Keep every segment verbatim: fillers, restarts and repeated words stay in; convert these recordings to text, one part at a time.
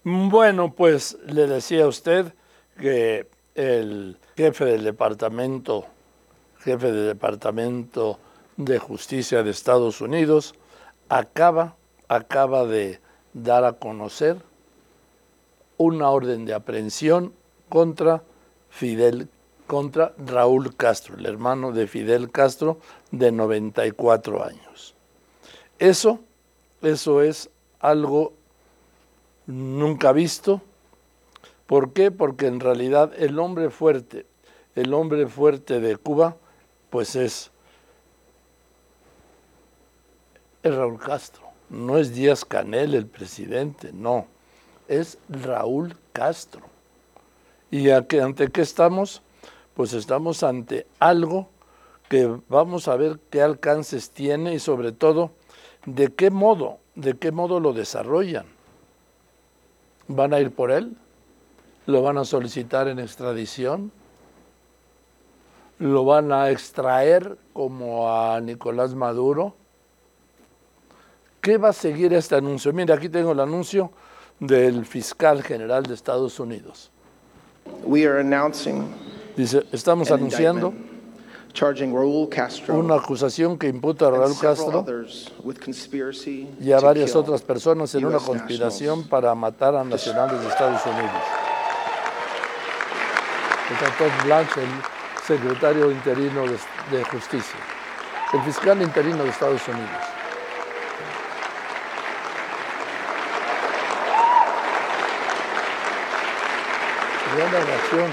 Bueno, pues le decía a usted que el jefe del departamento, jefe del Departamento de Justicia de Estados Unidos, acaba, acaba de dar a conocer una orden de aprehensión contra Fidel, contra Raúl Castro, el hermano de Fidel Castro, de noventa y cuatro años. Eso, eso es algo nunca visto. ¿Por qué? Porque en realidad el hombre fuerte, el hombre fuerte de Cuba, pues es, es Raúl Castro. No es Díaz-Canel el presidente, no. Es Raúl Castro. ¿Y ante qué estamos? Pues estamos ante algo que vamos a ver qué alcances tiene y sobre todo de qué modo, de qué modo lo desarrollan. ¿Van a ir por él? ¿Lo van a solicitar en extradición? ¿Lo van a extraer como a Nicolás Maduro? ¿Qué va a seguir este anuncio? Mire, aquí tengo el anuncio del fiscal general de Estados Unidos. We are announcing Dice, estamos an anunciando indictment charging Raúl Castro una acusación que imputa a and Raúl several Castro others with conspiracy y a to varias kill otras personas en una U S conspiración nationals. para matar a nacionales de Estados Unidos. Está Todd Blanche, el secretario interino de, de Justicia, el fiscal interino de Estados Unidos. Vean la reacción.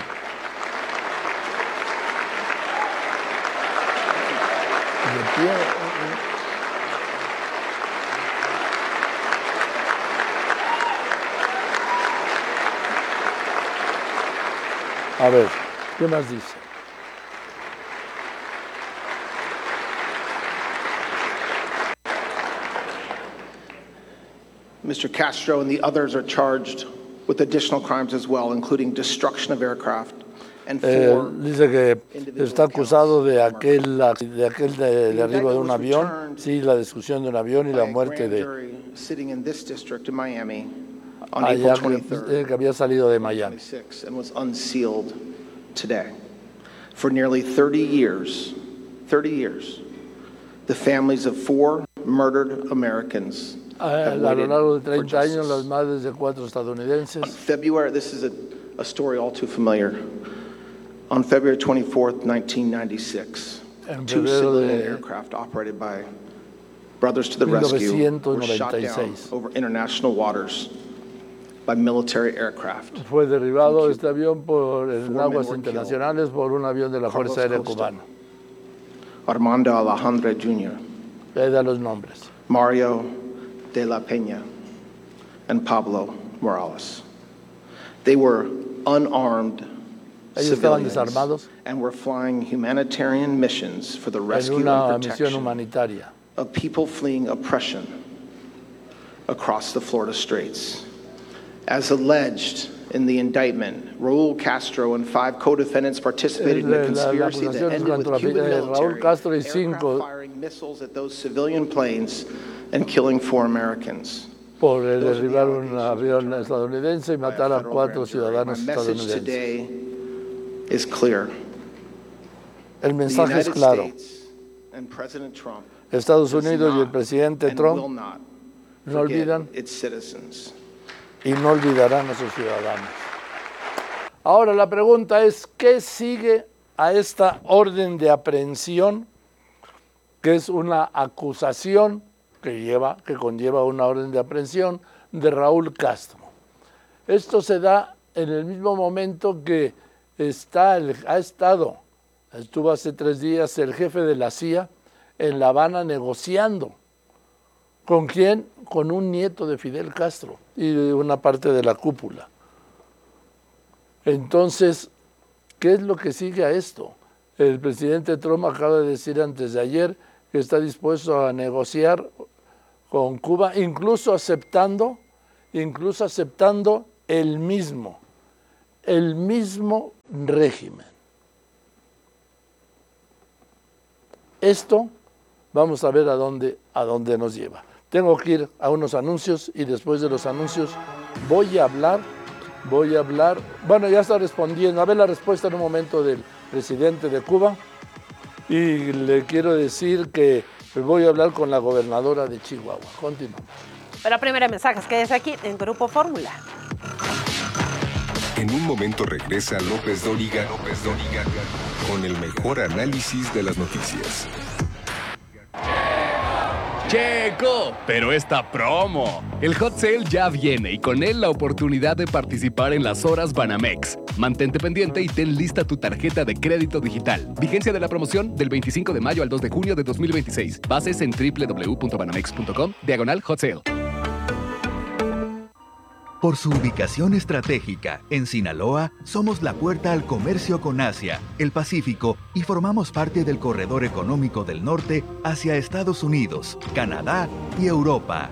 De pie. A ver, ¿qué más dice? Mister Castro and the others are charged with additional crimes as well, including destruction of aircraft and Eh, four dice que individual está acusado de counts of murder. aquel, de aquel de, derribo de un avión, sí, la destrucción de un avión y la By a muerte grand de jury sitting in this district in Miami on allá April que, twenty-third, eh, que había salido de Miami. twenty-six, and was unsealed today. For nearly thirty years, thirty years, the families of four murdered Americans A, a have lo waited largo de for treinta años, las justice. madres de cuatro estadounidenses. On February, this is a, a story all too familiar. On February twenty-fourth, nineteen ninety-six, En two febrero civilian de aircraft operated by Brothers to the Rescue were shot down over international waters by military aircraft. Fue derribado este avión por, en aguas internacionales por un avión de la Carlos Fuerza Aérea Costa, Cubana. Armando Alejandro Junior, Ahí da los nombres. Mario de la Peña, and Pablo Morales. They were unarmed Ellos estaban civilians desarmados and were flying humanitarian missions for the en rescue una and misión protection humanitaria of people fleeing oppression across the Florida Straits. As alleged in the indictment, Raúl Castro and five co-defendants participated in a La- la- la conspiracy that acusación es ended with contra Cuban Raúl military Castro y aircraft cinco firing missiles at those civilian planes and killing four Americans. por el Those are the derribar un allegations avión by estadounidense y by a matar a federal cuatro grand jury. ciudadanos My message estadounidenses. today is clear. El The mensaje es United claro. States and President Trump Estados does Unidos y el not presidente and will Trump not no forget olvidan its citizens. y no olvidarán a sus ciudadanos. Ahora la pregunta es, ¿qué sigue a esta orden de aprehensión, que es una acusación que lleva, que conlleva una orden de aprehensión de Raúl Castro? Esto se da en el mismo momento que está, el- ha estado, estuvo hace tres días el jefe de la C I A en La Habana negociando. ¿Con quién? Con un nieto de Fidel Castro y de una parte de la cúpula. Entonces, ¿qué es lo que sigue a esto? El presidente Trump acaba de decir antes de ayer que está dispuesto a negociar con Cuba, incluso aceptando, incluso aceptando el mismo, el mismo régimen. Esto vamos a ver a dónde, a dónde nos lleva. tengo que ir a unos anuncios y después de los anuncios voy a hablar, voy a hablar, bueno, ya está respondiendo, a ver la respuesta en un momento del presidente de Cuba y le quiero decir que voy a hablar con la gobernadora de Chihuahua. Continuamos. Pero primero mensajes, quédese aquí en Grupo Fórmula. En un momento regresa López Dóriga, López Dóriga con el mejor análisis de las noticias. Checo, pero esta promo. El Hot Sale ya viene y con él la oportunidad de participar en las horas Banamex. Mantente pendiente y ten lista tu tarjeta de crédito digital. Vigencia de la promoción del veinticinco de mayo al dos de junio de dos mil veintiséis. Bases en doble u doble u doble u punto banamex punto com, diagonal Hot Sale. Por su ubicación estratégica, en Sinaloa, somos la puerta al comercio con Asia, el Pacífico y formamos parte del corredor económico del norte hacia Estados Unidos, Canadá y Europa.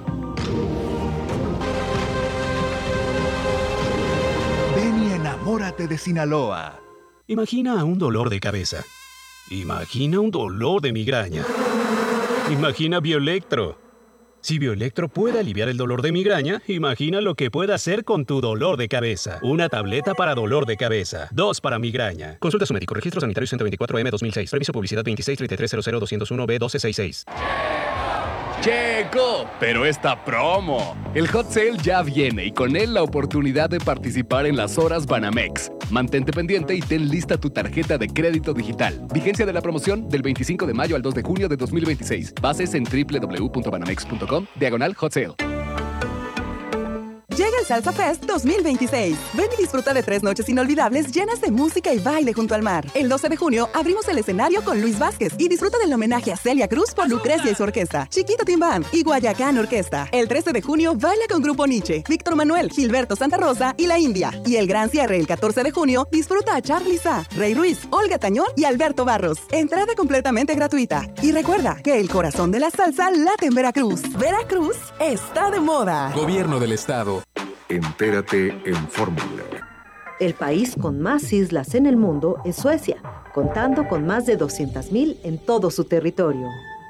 Ven y enamórate de Sinaloa. Imagina un dolor de cabeza. Imagina un dolor de migraña. Imagina Bioelectro. Si Bioelectro puede aliviar el dolor de migraña, imagina lo que puede hacer con tu dolor de cabeza. Una tableta para dolor de cabeza. Dos para migraña. Consulta a su médico. Registro Sanitario ciento veinticuatro M dos mil seis. Permiso publicidad veintiséis treinta y tres cero cero doscientos uno B doce sesenta y seis. Checo, pero esta promo. El Hot Sale ya viene y con él la oportunidad de participar en las horas Banamex. Mantente pendiente y ten lista tu tarjeta de crédito digital. Vigencia de la promoción del veinticinco de mayo al dos de junio de dos mil veintiséis. Bases en doble u doble u doble u punto banamex punto com, diagonal Hot Sale. Llega el Salsa Fest dos mil veintiséis. Ven y disfruta de tres noches inolvidables llenas de música y baile junto al mar. El doce de junio abrimos el escenario con Luis Vázquez y disfruta del homenaje a Celia Cruz por Lucrecia y su orquesta, Chiquito Tim Band y Guayacán Orquesta. El trece de junio baila con Grupo Nietzsche, Víctor Manuel, Gilberto Santa Rosa y La India. Y el gran cierre el catorce de junio disfruta a Charly Sá, Rey Ruiz, Olga Tañón y Alberto Barros. Entrada completamente gratuita. Y recuerda que el corazón de la salsa late en Veracruz. Veracruz está de moda. Gobierno del Estado. Entérate en Fórmula. El país con más islas en el mundo es Suecia, contando con más de doscientas mil en todo su territorio.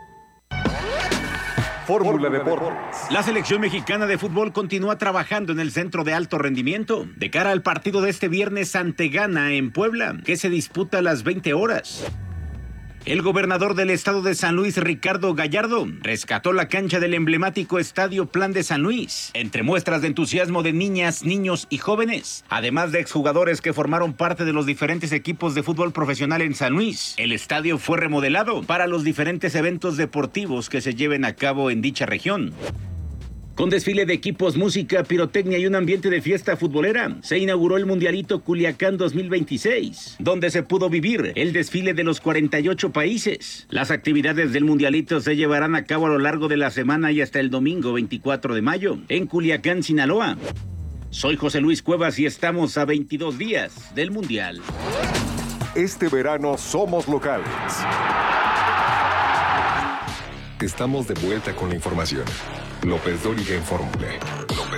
Fórmula Deportes. La selección mexicana de fútbol continúa trabajando en el centro de alto rendimiento de cara al partido de este viernes ante Ghana en Puebla, que se disputa a las veinte horas. El gobernador del estado de San Luis, Ricardo Gallardo, rescató la cancha del emblemático Estadio Plan de San Luis, entre muestras de entusiasmo de niñas, niños y jóvenes, además de exjugadores que formaron parte de los diferentes equipos de fútbol profesional en San Luis. El estadio fue remodelado para los diferentes eventos deportivos que se lleven a cabo en dicha región. Con desfile de equipos, música, pirotecnia y un ambiente de fiesta futbolera, se inauguró el Mundialito Culiacán dos mil veintiséis, donde se pudo vivir el desfile de los cuarenta y ocho países. Las actividades del Mundialito se llevarán a cabo a lo largo de la semana y hasta el domingo veinticuatro de mayo, en Culiacán, Sinaloa. Soy José Luis Cuevas y estamos a veintidós días del Mundial. Este verano somos locales. Estamos de vuelta con la información. López Dóriga en Fórmula. López